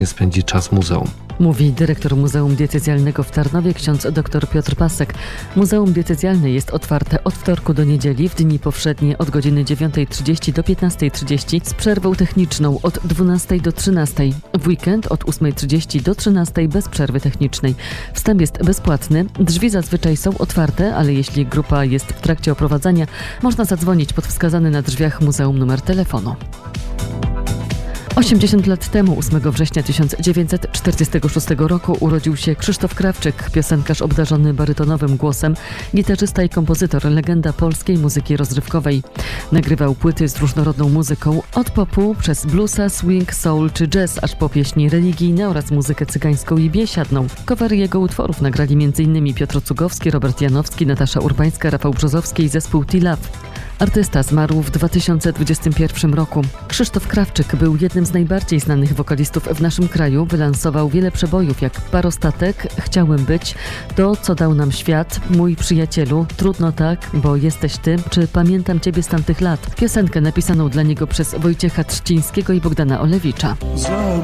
spędzi czas w muzeum. Mówi dyrektor Muzeum Diecezjalnego w Tarnowie ksiądz dr Piotr Pasek. Muzeum Diecezjalne jest otwarte od wtorku do niedzieli w dni powszednie od godziny 9:30 do 15:30 z przerwą techniczną od 12 do 13. W weekend od 8:30 do 13 bez przerwy technicznej. Wstęp jest bezpłatny. Drzwi zazwyczaj są otwarte, ale jeśli grupa jest w trakcie oprowadzania, można zadzwonić pod wskazany na drzwiach muzeum numer telefonu. 80 lat temu, 8 września 1946 roku, urodził się Krzysztof Krawczyk, piosenkarz obdarzony barytonowym głosem, gitarzysta i kompozytor, legenda polskiej muzyki rozrywkowej. Nagrywał płyty z różnorodną muzyką, od popu przez bluesa, swing, soul czy jazz, aż po pieśni religijne oraz muzykę cygańską i biesiadną. Covery jego utworów nagrali m.in. Piotr Cugowski, Robert Janowski, Natasza Urbańska, Rafał Brzozowski i zespół T-Love. Artysta zmarł w 2021 roku. Krzysztof Krawczyk był jednym z najbardziej znanych wokalistów w naszym kraju. Wylansował wiele przebojów jak Parostatek, Chciałem być, To, co dał nam świat, Mój przyjacielu, Trudno tak, bo jesteś ty, czy Pamiętam ciebie z tamtych lat. Piosenkę napisaną dla niego przez Wojciecha Trzcińskiego i Bogdana Olewicza.